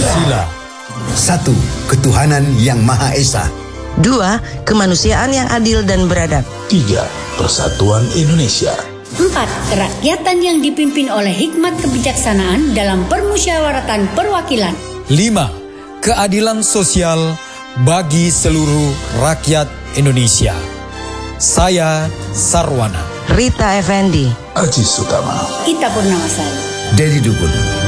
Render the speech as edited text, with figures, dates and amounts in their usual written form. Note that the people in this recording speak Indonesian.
Pancasila. 1. Ketuhanan Yang Maha Esa. 2. Kemanusiaan yang adil dan beradab. 3. Persatuan Indonesia. 4. Kerakyatan yang dipimpin oleh hikmat kebijaksanaan dalam permusyawaratan perwakilan. 5. Keadilan sosial bagi seluruh rakyat Indonesia. Saya Sarwana. Rita Effendi. Aji Sutama. Ita Purnamasari. Dedi Dukun.